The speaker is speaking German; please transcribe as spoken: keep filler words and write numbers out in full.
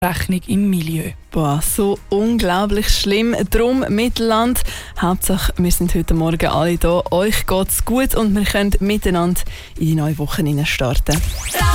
Rechnung im Milieu. Boah, so unglaublich schlimm. Drum Mittelland. Hauptsache, wir sind heute Morgen alle da. Euch geht's gut und wir können miteinander in die neue Woche starten.